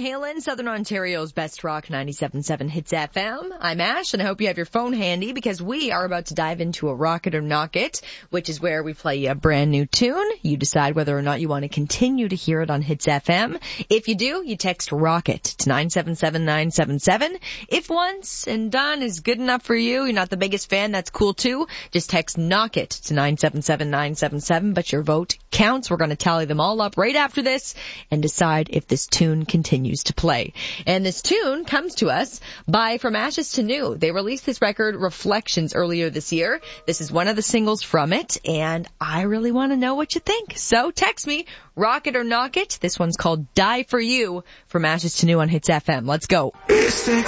Halen, Southern Ontario's best rock, 97.7 Hits FM. I'm Ash, and I hope you have your phone handy because we are about to dive into a Rock It or Knock It, which is where we play you a brand new tune. You decide whether or not you want to continue to hear it on Hits FM. If you do, you text ROCKET to 977-977. If once and done is good enough for you, you're not the biggest fan, that's cool too. Just text KNOCK IT to 977-977, but your vote counts. We're going to tally them all up right after this and decide if this tune continues to play. And this tune comes to us by From Ashes to New. They released this record, Reflections, earlier this year. This is one of the singles from it, and I really want to know what you think. So text me, Rock It or Knock It. This one's called Die For You, From Ashes to New on Hits FM. Let's go.